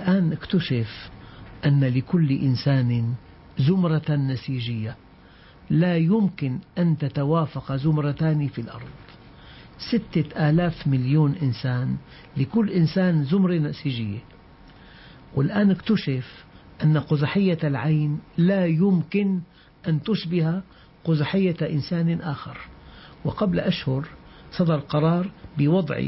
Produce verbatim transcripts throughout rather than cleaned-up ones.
الآن اكتشف أن لكل إنسان زمرة نسيجية لا يمكن أن تتوافق زمرتان في الأرض. ستة آلاف مليون إنسان، لكل إنسان زمرة نسيجية. والآن اكتشف أن قزحية العين لا يمكن أن تشبه قزحية إنسان آخر. وقبل أشهر صدر قرار بوضع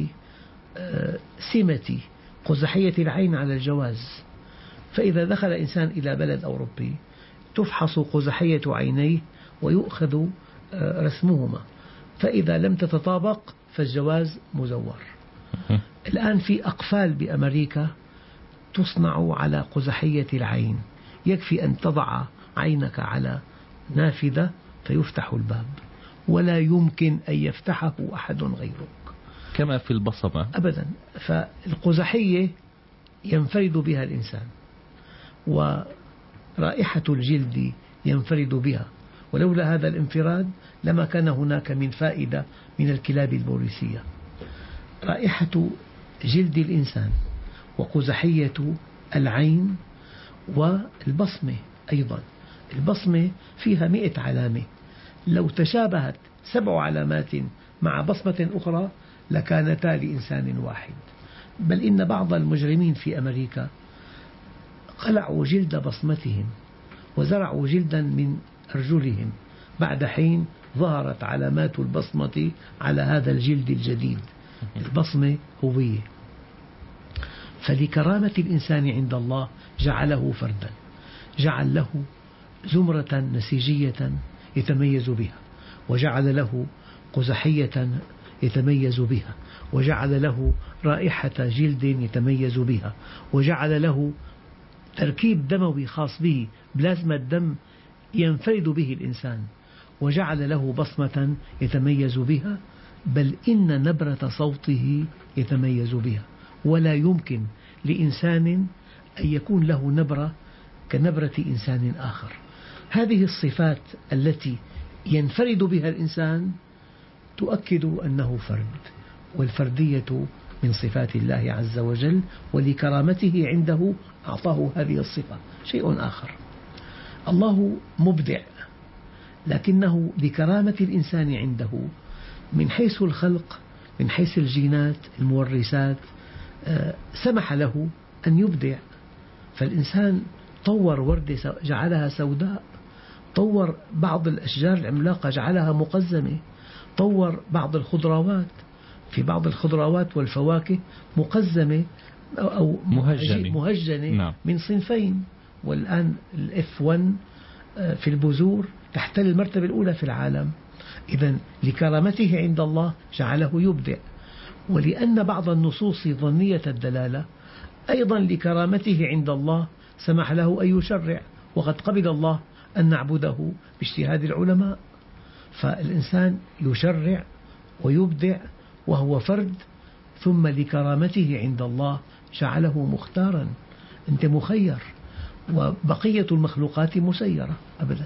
سمة قزحية العين على الجواز، فإذا دخل إنسان إلى بلد أوروبي تفحص قزحية عينيه ويؤخذ رسمهما، فإذا لم تتطابق فالجواز مزور. الآن في أقفال بأمريكا تصنع على قزحية العين، يكفي أن تضع عينك على نافذة فيفتح الباب، ولا يمكن أن يفتحه أحد غيرك كما في البصمة أبدا. فالقزحية ينفرد بها الإنسان، ورائحة الجلد ينفرد بها، ولولا هذا الانفراد لما كان هناك من فائدة من الكلاب البوليسية. رائحة جلد الإنسان وقزحية العين والبصمة أيضا. البصمة فيها مئة علامة، لو تشابهت سبع علامات مع بصمة أخرى لكانتا لإنسان واحد. بل إن بعض المجرمين في أمريكا قلعوا جلد بصمتهم وزرعوا جلدا من أرجلهم، بعد حين ظهرت علامات البصمة على هذا الجلد الجديد. البصمة هوية. فلكرامة الإنسان عند الله جعله فردا، جعل له زمرة نسيجية يتميز بها، وجعل له قزحية يتميز بها، وجعل له رائحة جلد يتميز بها، وجعل له تركيب دموي خاص به، بلازما الدم ينفرد به الإنسان، وجعل له بصمة يتميز بها، بل إن نبرة صوته يتميز بها. ولا يمكن لإنسان أن يكون له نبرة كنبرة إنسان آخر. هذه الصفات التي ينفرد بها الإنسان تؤكد أنه فرد، والفردية من صفات الله عز وجل، ولكرامته عنده أعطاه هذه الصفة. شيء آخر، الله مبدع، لكنه لكرامة الإنسان عنده من حيث الخلق، من حيث الجينات المورثات، سمح له أن يبدع. فالإنسان طور وردة جعلها سوداء، طور بعض الأشجار العملاقة جعلها مقزمة، طور بعض الخضروات، في بعض الخضروات والفواكه مقزمة أو مهجنة, مهجنة نعم. من صنفين. والآن الإف واحد في البذور تحتل المرتبة الأولى في العالم. إذن لكرامته عند الله جعله يبدع. ولأن بعض النصوص ظنية الدلالة أيضا لكرامته عند الله سمح له أن يشرع، وقد قبل الله أن نعبده باجتهاد العلماء. فالإنسان يشرع ويبدع وهو فرد، ثم لكرامته عند الله جعله مختارا. أنت مخير، وبقية المخلوقات مسيرة أبدا.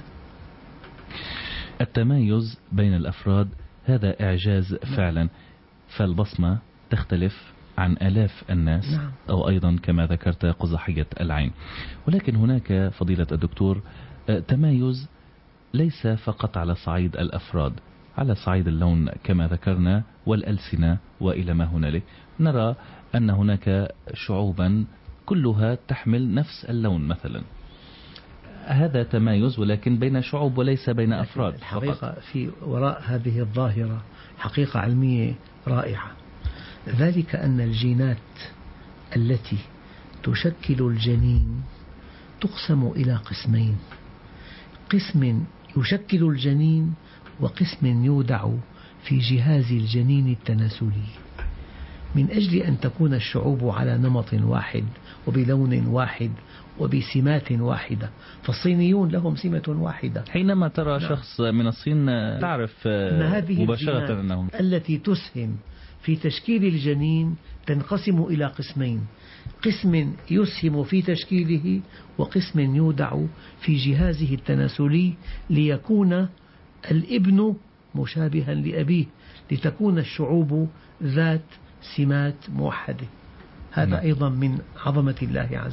التمايز بين الأفراد هذا إعجاز فعلا. فالبصمة تختلف عن آلاف الناس، نعم. أو أيضا كما ذكرت قزحية العين. ولكن هناك فضيلة الدكتور تمايز ليس فقط على صعيد الأفراد، على صعيد اللون كما ذكرنا والألسنة وإلى ما هنالك. نرى أن هناك شعوبا كلها تحمل نفس اللون مثلا، هذا تمايز ولكن بين شعوب وليس بين أفراد. الحقيقة فقط. في وراء هذه الظاهرة حقيقة علمية رائعة، ذلك أن الجينات التي تشكل الجنين تقسم إلى قسمين: قسم يشكل الجنين، وقسم يودع في جهاز الجنين التناسلي. من أجل أن تكون الشعوب على نمط واحد وبلون واحد وبسمات واحدة، فالصينيون لهم سمة واحدة. حينما ترى نعم. شخص من الصين تعرف أن هذه مباشرة أنهم التي تسهم في تشكيل الجنين تنقسم إلى قسمين: قسم يسهم في تشكيله، وقسم يودع في جهازه التناسلي ليكون الابن مشابها لأبيه، لتكون الشعوب ذات سمات موحدة. هذا أيضا من عظمة الله عز وجل.